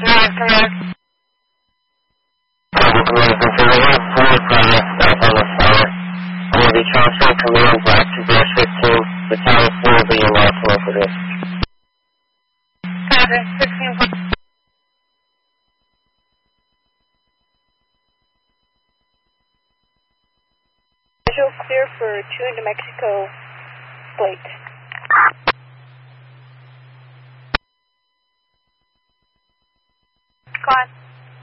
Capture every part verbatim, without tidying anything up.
Transfer command back to dash fifteen. The tower four will be your last one for this. Copy, fifteen. Visual clear for two New Mexico plate. Go on.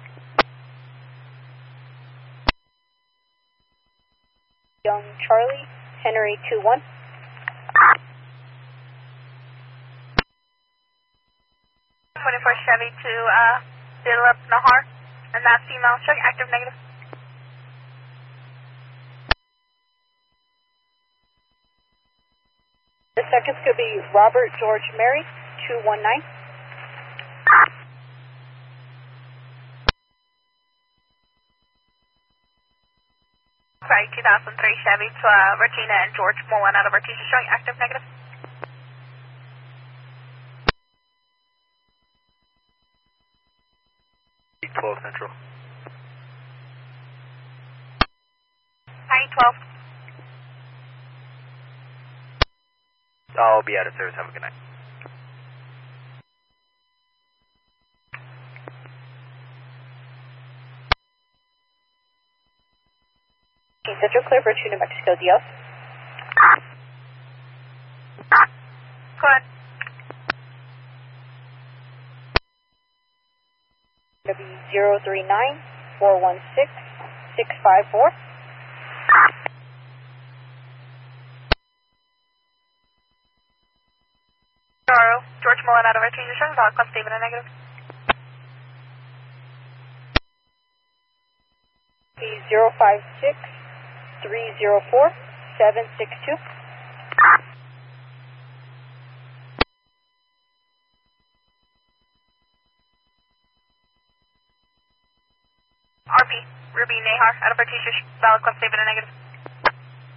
Young Charlie, Henry two one. twenty-four Chevy to uh, Dilip Nahar, and that female check, active negative. The seconds could be Robert George Mary, two one nine. Sorry, two thousand three Chevy to uh, Regina and George Mullen out of Artesia showing active negative. twelve Central. nine twelve. I'll be out of service. Have a good night. Central clear for two New Mexico D L. Go ahead. W zero three nine four one six six five four. Charles, George Mullen out of Artesia showing Vlog Club David a negative. zero five six three zero four seven six two. R P, Ruby Nahar out of Artesia, Valley Club, David a negative.